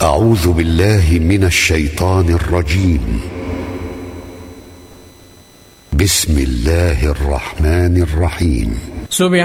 أعوذ بالله من الشيطان الرجيم. بسم الله الرحمن الرحيم.